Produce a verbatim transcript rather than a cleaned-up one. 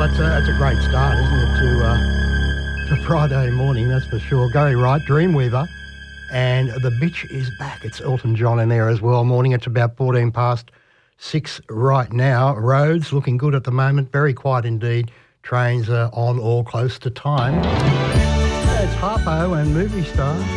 that's a, that's a great start, isn't it, to, uh, to Friday morning, that's for sure. Gary Wright, Dreamweaver, and The Bitch is back. It's Elton John in there as well. Morning, it's about fourteen past six right now. Roads looking good at the moment, very quiet indeed. Trains are on or close to time. It's Harpo and Movie Star.